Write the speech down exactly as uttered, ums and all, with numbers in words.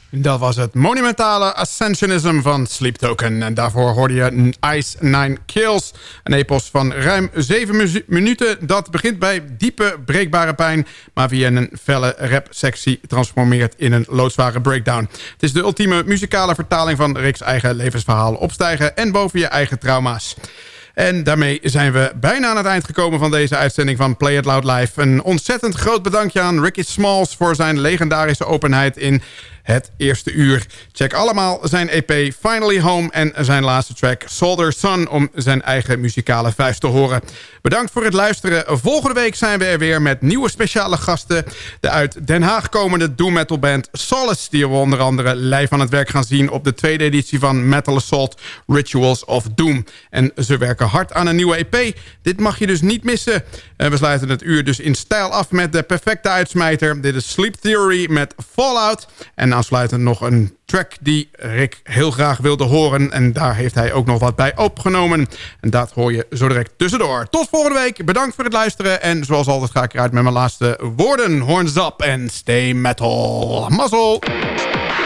Dat was het monumentale Ascensionism van Sleep Token. En daarvoor hoorde je Ice Nine Kills. Een epos van ruim zeven minuten. Dat begint bij diepe, breekbare pijn, maar via een felle rap-sectie transformeert in een loodzware breakdown. Het is de ultieme muzikale vertaling van Rick's eigen levensverhaal. Opstijgen en boven je eigen trauma's. En daarmee zijn we bijna aan het eind gekomen van deze uitzending van Play It Loud Live. Een ontzettend groot bedankje aan Ricky Smalls voor zijn legendarische openheid in het eerste uur. Check allemaal zijn E P Finally Home en zijn laatste track Soldier Sun om zijn eigen muzikale vuist te horen. Bedankt voor het luisteren. Volgende week zijn we er weer met nieuwe speciale gasten. De uit Den Haag komende doom metal band Solace, die we onder andere live aan het werk gaan zien op de tweede editie van Metal Assault Rituals of Doom. En ze werken hard aan een nieuwe E P. Dit mag je dus niet missen. En we sluiten het uur dus in stijl af met de perfecte uitsmijter. Dit is Sleep Theory met Fallout. En aansluitend nog een track die Rick heel graag wilde horen. En daar heeft hij ook nog wat bij opgenomen. En dat hoor je zo direct tussendoor. Tot volgende week. Bedankt voor het luisteren. En zoals altijd ga ik eruit met mijn laatste woorden. Horns up en stay metal. Mazzel!